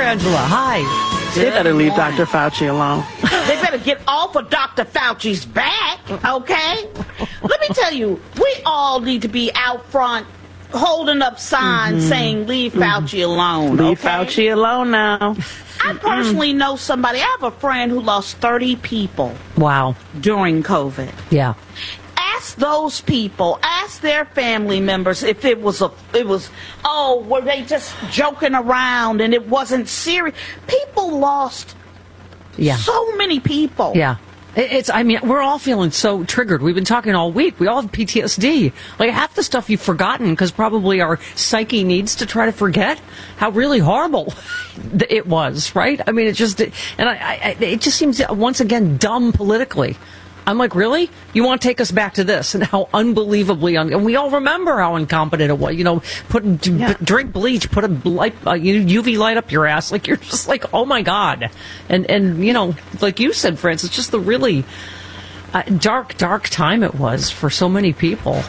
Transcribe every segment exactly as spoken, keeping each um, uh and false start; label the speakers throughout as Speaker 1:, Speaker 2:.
Speaker 1: Frangela. Hi.
Speaker 2: They better leave Doctor Fauci alone.
Speaker 3: They better get off of Doctor Fauci's back, okay? Let me tell you, we all need to be out front holding up signs mm-hmm. saying, leave Fauci mm-hmm. alone,
Speaker 2: Leave
Speaker 3: okay?
Speaker 2: Fauci alone now.
Speaker 3: I personally know somebody. I have a friend who lost thirty people.
Speaker 1: Wow.
Speaker 3: During COVID.
Speaker 1: Yeah.
Speaker 3: Ask those people, ask their family members if it was a, it was, oh, were they just joking around and it wasn't serious? People lost yeah. so many people.
Speaker 1: Yeah. It's, I mean, we're all feeling so triggered. We've been talking all week. We all have P T S D. Like, half the stuff you've forgotten because probably our psyche needs to try to forget how really horrible it was, right? I mean, it just, and I, I, it just seems, once again, dumb politically. I'm like, really? You want to take us back to this and how unbelievably, un- and we all remember how incompetent it was. You know, put yeah. b- drink bleach, put a light, uh, U V light up your ass. Like, you're just like, oh my God. And, and you know, like you said, France, it's just the really uh, dark, dark time it was for so many people.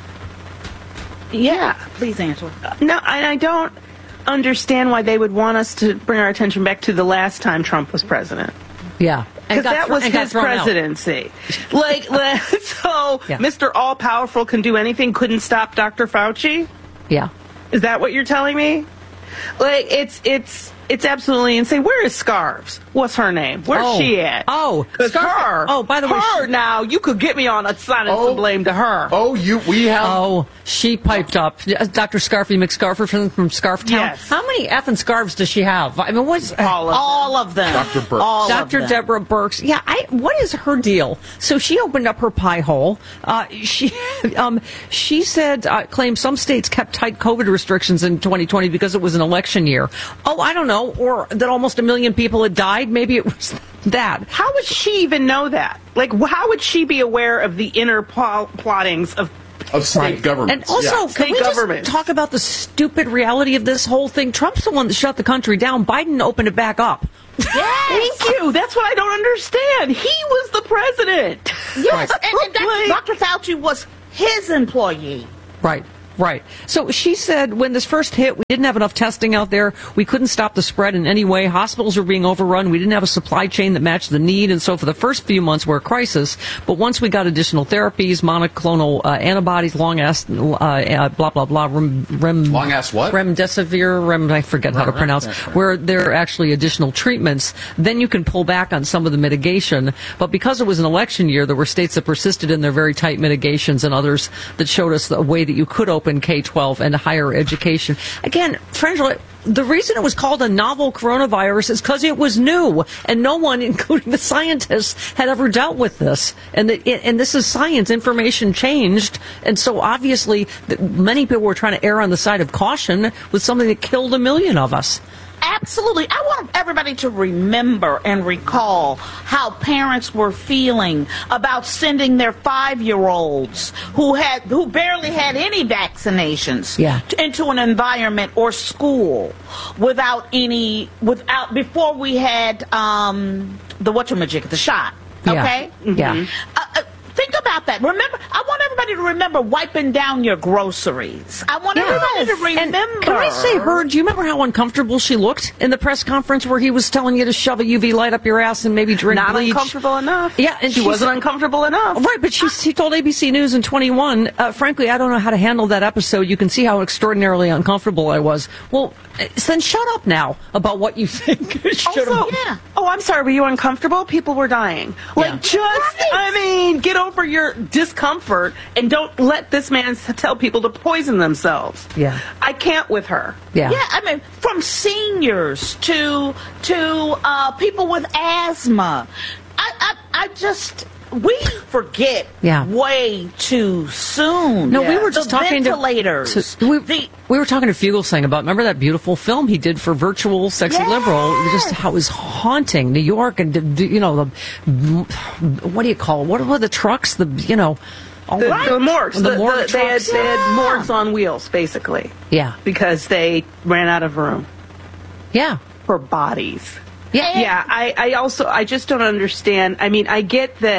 Speaker 3: Yeah, please answer.
Speaker 2: No, and I don't understand why they would want us to bring our attention back to the last time Trump was president.
Speaker 1: Yeah.
Speaker 2: Because that
Speaker 1: th-
Speaker 2: was his presidency. like, so yeah. Mister All-Powerful can do anything, couldn't stop Doctor Fauci?
Speaker 1: Yeah.
Speaker 2: Is that what you're telling me? Like, it's it's it's absolutely insane. Where is Scarves? What's her name? Where's
Speaker 1: oh.
Speaker 2: she at?
Speaker 1: Oh,
Speaker 2: because her.
Speaker 1: Oh, by the way,
Speaker 2: her
Speaker 1: she,
Speaker 2: now you could get me on a silence oh. and blame to her.
Speaker 4: Oh, you we have.
Speaker 1: Oh, she piped up. Doctor Scarfy McScarfer from, from Scarftown.
Speaker 2: Yes.
Speaker 1: How many effing scarves does she have? I mean, what's
Speaker 2: all of
Speaker 3: all them? Of them?
Speaker 4: Doctor Burks.
Speaker 3: All
Speaker 1: Doctor Deborah Burks. Yeah, I, what is her deal? So she opened up her pie hole. Uh, she um, she said, uh, claimed some states kept tight COVID restrictions in twenty twenty because it was an election year. Oh, I don't know. Or that almost a million people had died. Maybe it was that.
Speaker 2: How would she even know that? Like, how would she be aware of the inner pl- plottings of
Speaker 4: Of state
Speaker 1: right.
Speaker 4: governments.
Speaker 1: And also,
Speaker 4: yeah.
Speaker 1: can
Speaker 2: state
Speaker 1: we
Speaker 2: government.
Speaker 1: just talk about the stupid reality of this whole thing? Trump's the one that shut the country down. Biden opened it back up.
Speaker 2: Yes. Thank you. That's what I don't understand. He was the president.
Speaker 3: Yes, right. and, and Doctor Fauci was his employee.
Speaker 1: Right. Right. So she said when this first hit, we didn't have enough testing out there. We couldn't stop the spread in any way. Hospitals were being overrun. We didn't have a supply chain that matched the need. And so for the first few months, we're a crisis. But once we got additional therapies, monoclonal uh, antibodies, long-ass, uh, uh, blah, blah, blah, rem, rem,
Speaker 4: long-ass what?
Speaker 1: Remdesivir, rem, I forget right, how to right, pronounce, right, right. where there are actually additional treatments, then you can pull back on some of the mitigation. But because it was an election year, there were states that persisted in their very tight mitigations and others that showed us the way that you could open K twelve and higher education. Again, Frangela, the reason it was called a novel coronavirus is because it was new, and no one, including the scientists, had ever dealt with this. And the, and this is science. Information changed, and so obviously many people were trying to err on the side of caution with something that killed a million of us.
Speaker 3: Absolutely. I want everybody to remember and recall how parents were feeling about sending their five-year-olds who had who barely had any vaccinations
Speaker 1: yeah.
Speaker 3: into an environment or school without any without before we had um, the whatchamajig, the shot. Okay?
Speaker 1: Yeah.
Speaker 3: Mm-hmm.
Speaker 1: yeah.
Speaker 3: Uh, uh, Think about that. Remember, I want everybody to remember wiping down your groceries. I want
Speaker 1: yes.
Speaker 3: everybody to remember.
Speaker 1: And can I say her, do you remember how uncomfortable she looked in the press conference where he was telling you to shove a U V light up your ass and maybe drink
Speaker 2: Not
Speaker 1: bleach?
Speaker 2: Not uncomfortable enough.
Speaker 1: Yeah. And
Speaker 2: she wasn't uncomfortable enough.
Speaker 1: Right, but she, she told A B C News in twenty-one, uh, frankly, I don't know how to handle that episode. You can see how extraordinarily uncomfortable I was. Well, then shut up now about what you think.
Speaker 2: Also, yeah. Oh, I'm sorry, were you uncomfortable? People were dying. Like, yeah. just, right. I mean, get over your discomfort and don't let this man tell people to poison themselves.
Speaker 1: Yeah.
Speaker 2: I can't with her.
Speaker 1: Yeah.
Speaker 3: Yeah, I mean, from seniors to to uh, people with asthma. I, I, I just... We forget
Speaker 1: yeah.
Speaker 3: way too soon.
Speaker 1: No, yeah. we were just
Speaker 3: the
Speaker 1: talking
Speaker 3: ventilators.
Speaker 1: to, to we,
Speaker 3: the,
Speaker 1: we were talking to Fugelsang about, remember that beautiful film he did for Virtual Sexy
Speaker 3: yes.
Speaker 1: Liberal? Just how it was haunting New York and, you know, the, what do you call it? What were the trucks? The, you know, all
Speaker 2: the,
Speaker 1: right.
Speaker 2: the morgues.
Speaker 1: The,
Speaker 2: the,
Speaker 1: morgue
Speaker 2: the, they, had,
Speaker 1: trucks.
Speaker 2: they
Speaker 3: Yeah.
Speaker 2: had morgues on wheels, basically.
Speaker 1: Yeah.
Speaker 2: Because they ran out of room.
Speaker 1: Yeah.
Speaker 2: For bodies.
Speaker 1: Yeah.
Speaker 2: Yeah, I, I also, I just don't understand. I mean, I get that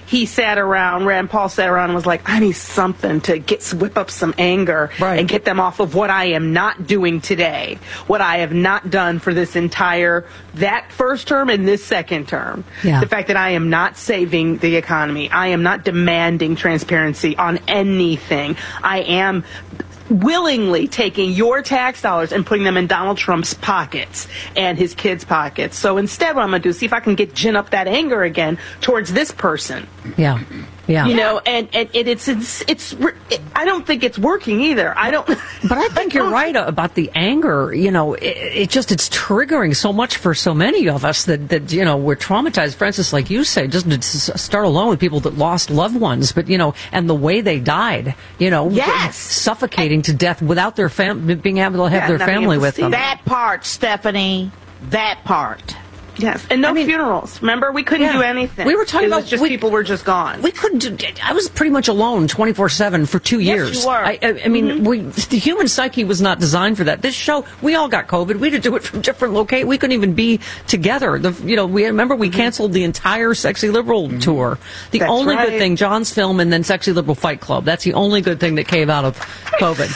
Speaker 2: he sat around, Rand Paul sat around and was like, I need something to get whip up some anger
Speaker 1: Right.
Speaker 2: and get them off of what I am not doing today, what I have not done for this entire, that first term and this second term.
Speaker 1: Yeah.
Speaker 2: The fact that I am not saving the economy. I am not demanding transparency on anything. I am willingly taking your tax dollars and putting them in Donald Trump's pockets and his kids' pockets. So instead, what I'm going to do is see if I can get gin up that anger again towards this person.
Speaker 1: Yeah. Yeah.
Speaker 2: You know, and, and it, it's, it's, it's, it, I don't think it's working either. I don't.
Speaker 1: But I think you're right about the anger. You know, it, it just, it's triggering so much for so many of us that, that, you know, we're traumatized. Francis, like you say, just to start alone with people that lost loved ones, but, you know, and the way they died, you know,
Speaker 3: Yes.
Speaker 1: suffocating to death without their fam, being able to have
Speaker 2: Yeah,
Speaker 1: their
Speaker 2: not being
Speaker 1: family
Speaker 2: able to
Speaker 1: with
Speaker 2: see
Speaker 1: them.
Speaker 3: That part, Stephanie. That part.
Speaker 2: Yes, and no
Speaker 1: I mean-
Speaker 2: funerals. Remember, we couldn't
Speaker 1: Yeah.
Speaker 2: do anything.
Speaker 1: We were talking
Speaker 2: It was
Speaker 1: about-
Speaker 2: just
Speaker 1: we-
Speaker 2: people were just gone.
Speaker 1: We couldn't do. I was pretty much alone, twenty-four seven for two
Speaker 3: Yes,
Speaker 1: years.
Speaker 3: you were.
Speaker 1: I, I, I mean, we the human psyche was not designed for that. This show, we all got COVID. We had to do it from different locations. We couldn't even be together. The, you know, we remember we canceled the entire Sexy Liberal tour. The
Speaker 2: That's
Speaker 1: only good
Speaker 2: right.
Speaker 1: thing, John's film, and then Sexy Liberal Fight Club. That's the only good thing that came out of COVID.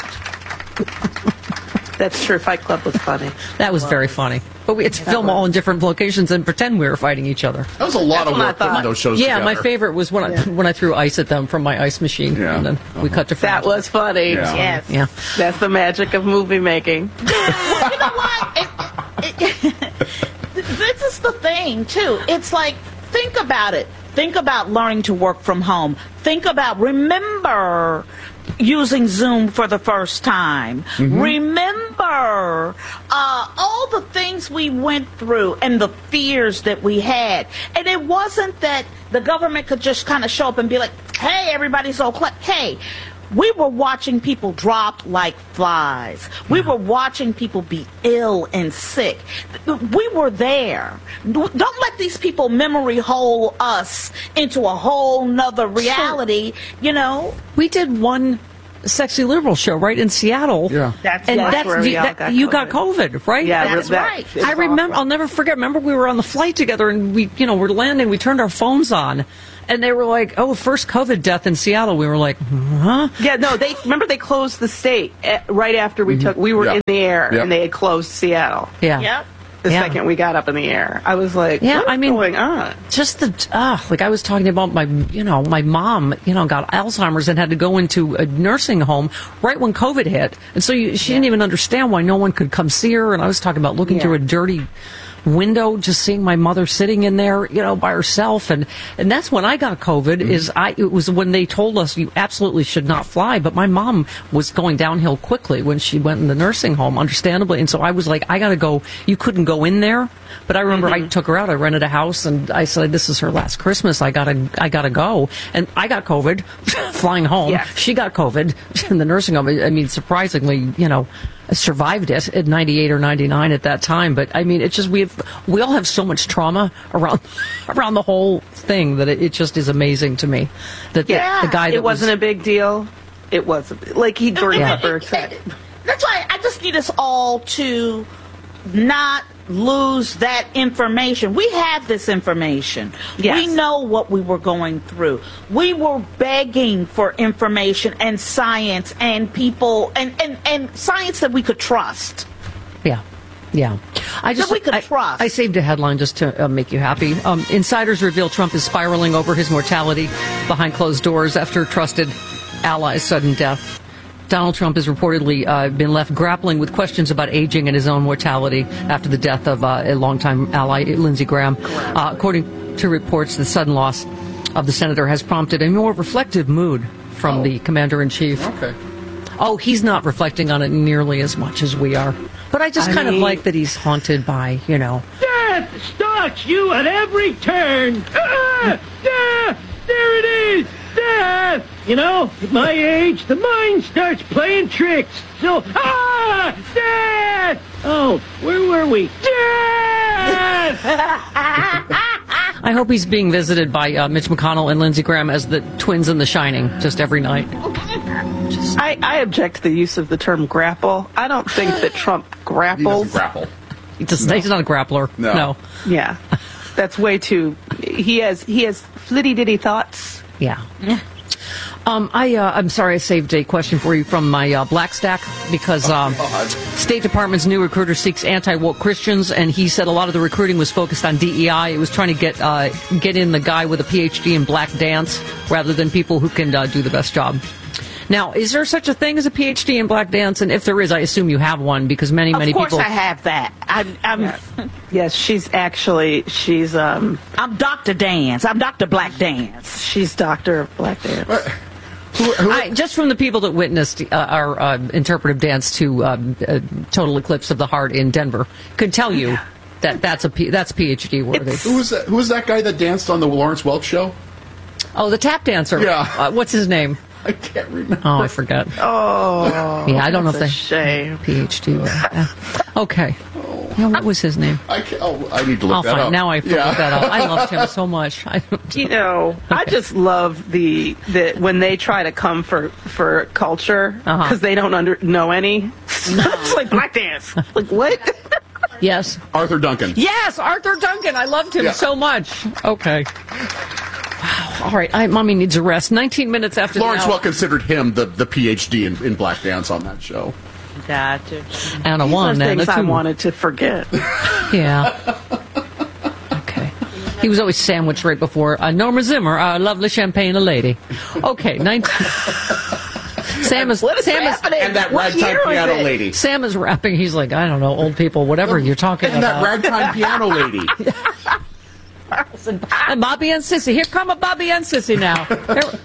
Speaker 2: That's true. Fight Club was funny.
Speaker 1: That was very funny. But we had to film all in different locations and pretend we were fighting each other.
Speaker 4: That was a lot of
Speaker 2: what I
Speaker 4: work putting
Speaker 2: thought.
Speaker 4: those shows
Speaker 1: Yeah,
Speaker 4: together.
Speaker 1: my favorite was when I when I threw ice at them from my ice machine,
Speaker 4: Yeah.
Speaker 1: and then we cut to
Speaker 2: That
Speaker 1: France.
Speaker 2: was funny.
Speaker 4: Yeah.
Speaker 3: Yes.
Speaker 1: Yeah.
Speaker 2: That's the magic of movie making.
Speaker 3: Well, you know what? It, it, this is the thing, too. It's like, think about it. Think about learning to work from home. Think about, remember using Zoom for the first time.
Speaker 1: Mm-hmm.
Speaker 3: Remember uh, all the things we went through and the fears that we had. And it wasn't that the government could just kind of show up and be like, hey, everybody's okay. Hey, we were watching people drop like flies. We were watching people be ill and sick. We were there. Don't let these people memory hole us into a whole nother reality, you know?
Speaker 1: We did one Sexy Liberal show right in Seattle.
Speaker 4: Yeah.
Speaker 2: That's-
Speaker 1: and
Speaker 2: that's
Speaker 1: that's
Speaker 2: where we
Speaker 1: you,
Speaker 2: all
Speaker 1: that-
Speaker 2: got
Speaker 1: you got
Speaker 2: COVID.
Speaker 1: COVID, right?
Speaker 2: Yeah,
Speaker 3: That's
Speaker 2: that-
Speaker 3: right.
Speaker 2: it's
Speaker 1: I remember.
Speaker 2: awful.
Speaker 1: I'll never forget. Remember, we were on the flight together, and we, you know, we're landing. We turned our phones on, and they were like, "Oh, first COVID death in Seattle." We were like, "Huh?"
Speaker 2: Yeah, no, they remember they closed the state at, right after we took. We were
Speaker 4: Yeah.
Speaker 2: in the air,
Speaker 4: Yep.
Speaker 2: and they had closed Seattle.
Speaker 1: Yeah.
Speaker 3: Yep.
Speaker 2: The
Speaker 1: Yeah.
Speaker 2: second we got up in the air, I was like,
Speaker 1: Yeah,
Speaker 2: "What's
Speaker 1: I mean-
Speaker 2: going on?"
Speaker 1: Just the ah, like I was talking about my, you know, my mom, you know, got Alzheimer's and had to go into a nursing home right when COVID hit, and so you, she didn't even understand why no one could come see her. And I was talking about looking
Speaker 2: Yeah.
Speaker 1: through a dirty window, just seeing my mother sitting in there, you know, by herself, and and that's when I got COVID. Is I it was when they told us you absolutely should not fly, but my mom was going downhill quickly when she went in the nursing home, understandably, and so I was like, I got to go. You couldn't go in there, but I remember I took her out. I rented a house, and I said, this is her last Christmas. I gotta I gotta go, and I got COVID flying home.
Speaker 2: Yes.
Speaker 1: She got COVID in the nursing home. I mean, surprisingly, you know, survived it at ninety-eight or ninety-nine at that time. But I mean, it's just we have, we all have so much trauma around around the whole thing that it, it just is amazing to me that the-
Speaker 2: Yeah,
Speaker 1: the, guy that
Speaker 2: it wasn't a big deal. It wasn't like he Jordan
Speaker 1: Yeah.
Speaker 2: Pepper said.
Speaker 3: That's why I just need us all to not lose that information. We have this information.
Speaker 2: Yes.
Speaker 3: We know what we were going through. We were begging for information and science and people and, and, and science that we could trust.
Speaker 1: Yeah. Yeah. I just
Speaker 3: we could
Speaker 1: I,
Speaker 3: trust.
Speaker 1: I saved a headline just to uh, make you happy. Um, insiders reveal Trump is spiraling over his mortality behind closed doors after trusted ally's sudden death. Donald Trump has reportedly uh, been left grappling with questions about aging and his own mortality after the death of uh, a longtime ally, Lindsey Graham. Uh, according to reports, the sudden loss of the senator has prompted a more reflective mood from
Speaker 4: Oh.
Speaker 1: the commander-in-chief.
Speaker 4: Okay.
Speaker 1: Oh, he's not reflecting on it nearly as much as we are. But I just
Speaker 2: I
Speaker 1: kind of
Speaker 2: mean-
Speaker 1: like that he's haunted by, you know.
Speaker 5: Death stalks you at every turn. Ah, death! There it is! Death! You know, at my age, the mind starts playing tricks. So, ah! Death! Oh, where were we? Death!
Speaker 1: I hope he's being visited by uh, Mitch McConnell and Lindsey Graham as the twins in The Shining, just every night.
Speaker 2: I, I object to the use of the term grapple. I don't think that Trump
Speaker 4: He
Speaker 2: grapples.
Speaker 4: doesn't grapple.
Speaker 1: He just, He's not a grappler.
Speaker 4: No.
Speaker 1: no.
Speaker 2: Yeah, that's way too. he has he has flitty ditty thoughts.
Speaker 1: Yeah. Um, I, uh, I'm sorry I saved a question for you from my uh, Black Stack because um, State Department's new recruiter seeks anti-woke Christians, and he said a lot of the recruiting was focused on D E I. It was trying to get uh, get in the guy with a P H D in black dance rather than people who can uh, do the best job. Now, is there such a thing as a P H D in black dance? And if there is, I assume you have one because many, many people...
Speaker 3: Of course I have that. I'm, I'm,
Speaker 2: Yeah. Yes, she's actually, she's, um...
Speaker 3: I'm Doctor Dance. I'm Doctor Black Dance.
Speaker 2: She's Doctor of Black Dance.
Speaker 1: Who, who, I, just from the people that witnessed uh, our uh, interpretive dance to um, uh, Total Eclipse of the Heart in Denver, could tell you that that's a P, that's PhD worthy.
Speaker 4: Who was that? Who was that guy that danced on the Lawrence Welk show?
Speaker 1: Oh, the tap dancer.
Speaker 4: Yeah.
Speaker 1: Uh, what's his name?
Speaker 4: I can't remember.
Speaker 1: Oh, I forgot.
Speaker 2: Oh,
Speaker 1: yeah, I don't know if
Speaker 2: that's
Speaker 1: they
Speaker 2: a shame.
Speaker 1: PhD. Uh, okay. Yeah, what was his name?
Speaker 4: I can't, oh, I need to look
Speaker 1: I'll
Speaker 4: that
Speaker 1: find
Speaker 4: up.
Speaker 1: now. I have to
Speaker 4: Yeah.
Speaker 1: look that up. I loved him so much. I,
Speaker 2: You know, I just love the the when they try to come for for culture because
Speaker 1: Uh-huh.
Speaker 2: they don't under know any. It's like black dance. Like what?
Speaker 1: yes.
Speaker 4: Arthur Duncan.
Speaker 1: Yes, Arthur Duncan. I loved him
Speaker 4: Yeah.
Speaker 1: so much. Okay. Wow. All right. I, mommy needs a rest. nineteen minutes after
Speaker 4: Lawrence
Speaker 1: the hour.
Speaker 4: Welk considered him the, the PhD in, in black dance on that show.
Speaker 3: Gotcha.
Speaker 1: And a
Speaker 2: These are
Speaker 1: one. And a
Speaker 2: things I
Speaker 1: two.
Speaker 2: wanted to forget.
Speaker 1: Yeah. Okay. He was always sandwiched right before uh, Norma Zimmer, our lovely champagne lady. Okay. nineteen Sam is
Speaker 2: What is
Speaker 1: Sam is
Speaker 2: happening?
Speaker 4: And that
Speaker 2: What
Speaker 4: ragtime
Speaker 2: year was
Speaker 4: piano
Speaker 2: it?
Speaker 4: lady.
Speaker 1: Sam is rapping. He's like, I don't know, old people, whatever you're talking
Speaker 4: And that
Speaker 1: about.
Speaker 4: ragtime piano lady.
Speaker 1: And Bobby and Sissy. Here come a Bobby and Sissy now. Here-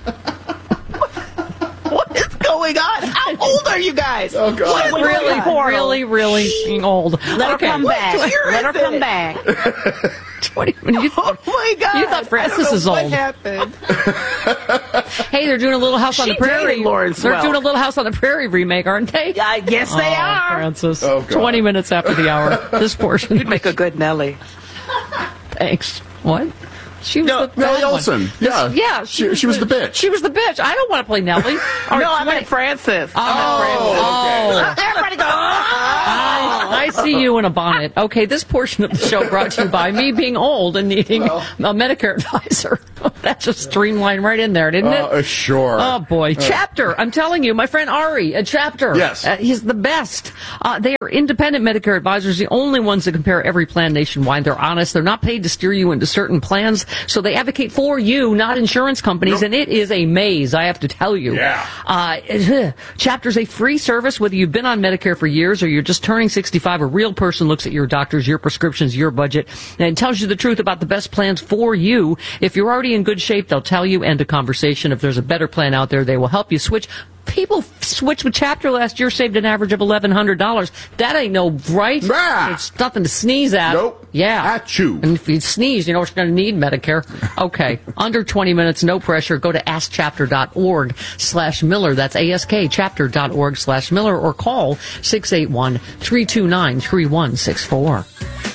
Speaker 2: What is going on? How old are you guys?
Speaker 4: Oh, God.
Speaker 2: What is
Speaker 1: really,
Speaker 2: going on?
Speaker 1: really, really old.
Speaker 3: Let her
Speaker 1: Okay.
Speaker 3: come back.
Speaker 2: What year
Speaker 3: Let her
Speaker 2: is
Speaker 3: come
Speaker 2: it?
Speaker 3: back.
Speaker 1: twenty minutes.
Speaker 2: Oh my God!
Speaker 1: You thought Francis
Speaker 2: I don't
Speaker 1: is
Speaker 2: know
Speaker 1: old.
Speaker 2: What happened?
Speaker 1: Hey, they're doing a Little House on
Speaker 2: She
Speaker 1: the Prairie.
Speaker 2: dated Lawrence
Speaker 1: They're
Speaker 2: Welk.
Speaker 1: doing a Little House on the Prairie remake, aren't they?
Speaker 3: I guess they
Speaker 1: Oh,
Speaker 3: are.
Speaker 1: Francis.
Speaker 4: Oh, God.
Speaker 1: twenty minutes after the hour. This portion.
Speaker 2: You'd make a good Nelly.
Speaker 1: Thanks. What? She was
Speaker 2: No,
Speaker 1: the
Speaker 4: Nellie
Speaker 1: bad one.
Speaker 4: Olson. Yeah.
Speaker 1: Yeah.
Speaker 4: She, she was the bitch.
Speaker 1: She was the bitch. I don't want to play Nellie. All
Speaker 2: No,
Speaker 1: right,
Speaker 2: I meant Francis.
Speaker 1: Oh, oh.
Speaker 3: Everybody go.
Speaker 1: Oh, I see you in a bonnet. Okay, this portion of the show brought to you by me being old and needing
Speaker 4: Well.
Speaker 1: a Medicare advisor. That just streamlined right in there, didn't it?
Speaker 4: Uh, sure.
Speaker 1: Oh, boy. Chapter. I'm telling you, my friend Ari, a Chapter.
Speaker 4: Yes.
Speaker 1: Uh, he's the best. Uh, they are independent Medicare advisors, the only ones that compare every plan nationwide. They're honest. They're not paid to steer you into certain plans, so they advocate for you, not insurance companies,
Speaker 4: Nope.
Speaker 1: and it is a maze, I have to tell you.
Speaker 4: Yeah.
Speaker 1: Uh, Chapter's a free service, whether you've been on Medicare for years or you're just turning sixty-five. A real person looks at your doctors, your prescriptions, your budget, and tells you the truth about the best plans for you. If you're already in good shape, they'll tell you, end a conversation. If there's a better plan out there, they will help you switch. People switched with Chapter last year, saved an average of eleven hundred dollars. That ain't no right.
Speaker 4: Bah.
Speaker 1: It's nothing to sneeze at.
Speaker 4: Nope.
Speaker 1: Yeah.
Speaker 4: At you.
Speaker 1: And if you sneeze, you know you're going to need Medicare. Okay. Under twenty minutes, no pressure. Go to askchapter.org slash Miller. That's askchapter.org slash Miller, or call six eight one, three two nine, three one six four.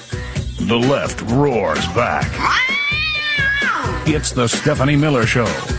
Speaker 6: The left roars back. It's the Stephanie Miller Show.